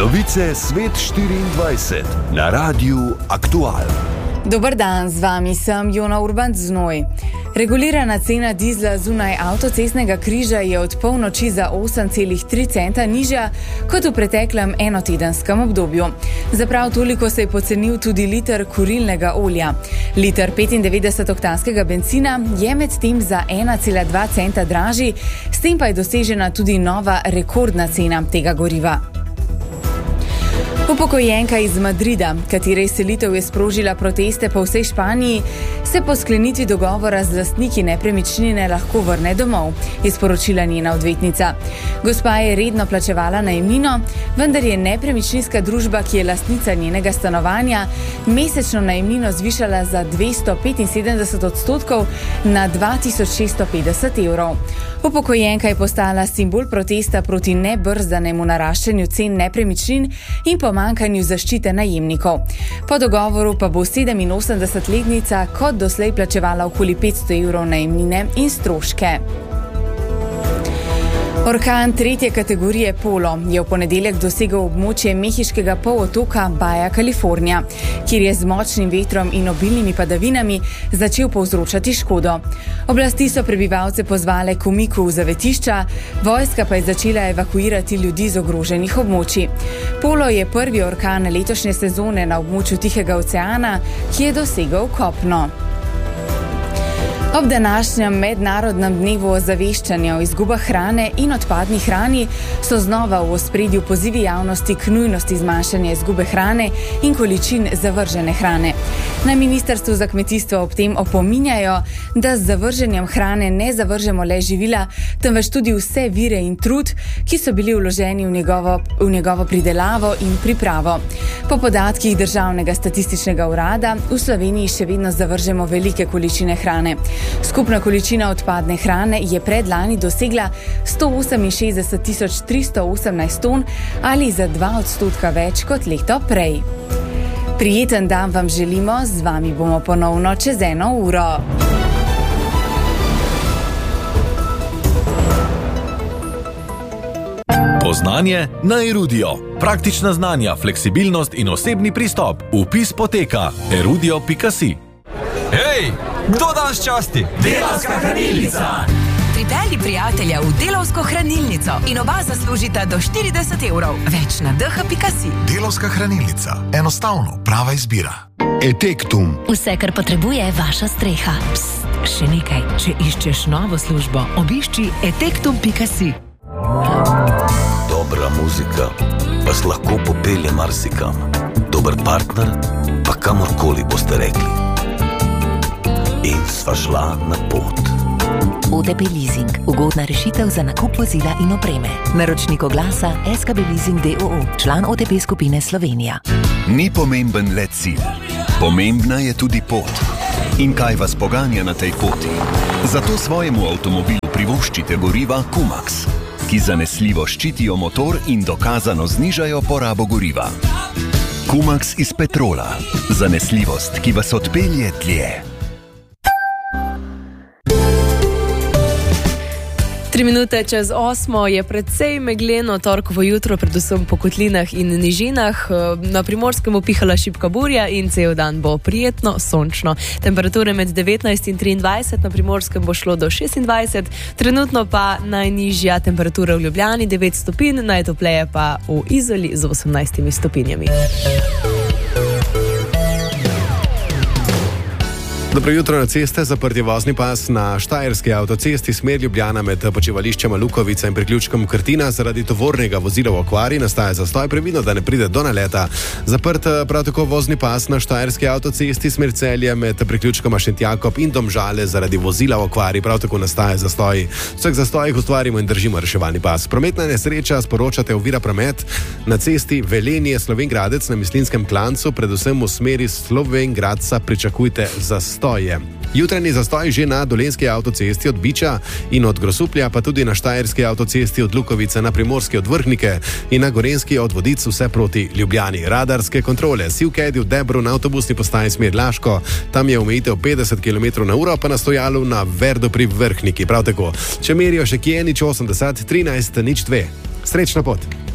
Novice Svet 24 na Radiu Aktual. Dober dan, z vami sem Jona Urban Znoj. Regulirana cena dizla zunaj avtocestnega križa je od polnoči za 8,3 centa nižja kot v preteklem enotedenskem obdobju. Za prav toliko se je pocenil tudi liter kurilnega olja. Liter 95-oktanskega bencina je medtem za 1,2 centa dražji, s tem pa je dosežena tudi nova rekordna cena tega goriva. Upokojenka iz Madrida, katere selitev je sprožila proteste po vsej Španiji, se po sklenitvi dogovora z lastniki nepremičnine lahko vrne domov, je sporočila njena odvetnica. Gospa je redno plačevala najemnino, vendar je nepremičninska družba, ki je lastnica njenega stanovanja, mesečno najemnino zvišala za 275% na 2650 evrov. Upokojenka je postala simbol protesta proti nebrzdanemu naraščanju cen nepremičnin in pomanjkanju zaščite najemnikov. Po dogovoru pa bo 87-letnica kot doslej plačevala okoli 500 evrov najemnine in stroške. Orkan 3. kategorije Polo je v ponedeljek dosegel območje mehiškega polotoka Baja Kalifornija, kjer je z močnim vetrom in obilnimi padavinami začel povzročati škodo. Oblasti so prebivalce pozvale k umiku v zavetišča, vojska pa je začela evakuirati ljudi z ogroženih območij. Polo je prvi orkan letošnje sezone na območju Tihega oceana, ki je dosegel kopno. Ob današnjem mednarodnem dnevu ozaveščanja o izgubah hrane in odpadni hrani so znova v ospredju pozivi javnosti k nujnosti zmanjšanja izgube hrane in količin zavržene hrane. Na Ministrstvu za kmetijstvo ob tem opominjajo, da z zavrženjem hrane ne zavržemo le živila, temveč tudi vse vire in trud, ki so bili vloženi v njegovo pridelavo in pripravo. Po podatkih Državnega statističnega urada v Sloveniji še vedno zavržemo velike količine hrane. Skupna količina odpadne hrane je predlani dosegla 168.318 ton ali za 2% več kot leto prej. Prijeten dan vam želimo, z vami bomo ponovno čez 1 uro. Poznanje na Erudio. Praktična znanja, fleksibilnost in osebni pristop. Vpis poteka erudio.si. Hej, kdo danes časti? Delavska hranilnica! Pripelji prijatelja v Delavsko hranilnico in oba zaslužita do 40 evrov. Več na dh.si. Delavska hranilnica. Enostavno, prava izbira. Etektum. Vse, kar potrebuje vaša streha. Psst, še nekaj. Če iščeš novo službo, obišči etektum.si. Dobra muzika vas lahko popelje marsikam. Dober partner pa kamorkoli boste rekli. In sva šla na pot. OTP Leasing. Ugodna rešitev za nakup vozila in opreme. Naročnik oglasa SKB Leasing d.o.o. Član OTP skupine Slovenija. Ni pomemben le cilj. Pomembna je tudi pot. In kaj vas poganja na tej poti? Zato svojemu avtomobilu privoščite goriva Kumax, ki zanesljivo ščitijo motor in dokazano znižajo porabo goriva. Kumax iz petrola. Zanesljivost, ki vas odpelje dlje. 3 minute čez 8 je precej megleno torkovo jutro, predvsem po kotlinah in nižinah. Na Primorskem bo pihala šibka burja in cel dan bo prijetno, sončno. Temperature med 19 in 23, na Primorskem bo šlo do 26, trenutno pa najnižja temperatura v Ljubljani 9 stopinj, najtopleje pa v Izoli z 18 stopinjami. Dobro jutro na ceste, zaprt je vozni pas na Štajerski avtocesti smer Ljubljana med počivališčema Lukovica in priključkom Krtina. Zaradi tovornega vozila v okvari nastaja zastoj, previdno, da ne pride do naleta. Zaprt prav tako vozni pas na Štajerski avtocesti smer Celje med priključkoma Šentjakob in Domžale zaradi vozila v okvari, prav tako nastaja zastoj. Vseh zastojih ustvarimo in držimo reševalni pas. Prometna nesreča, sporočate ovira promet na cesti Velenje-Slovenj Gradec na Mislinskem klancu, predvsem v smeri Slovenj Gradca pričakujte zastoj. Jutranji zastoj že na Dolenjski avtocesti od Biča in od Grosuplja, pa tudi na Štajerski avtocesti od Lukovice na Primorski od Vrhnike in na Gorenjski od Vodic vse proti Ljubljani. Radarske kontrole. Sivkedi v Debru na avtobusni postaji smer Laško, tam je omejitev 50 km/h, pa na stojalu na Verdu pri Vrhniki. Prav tako, če merijo še kje, 080 13 02. Srečno pot!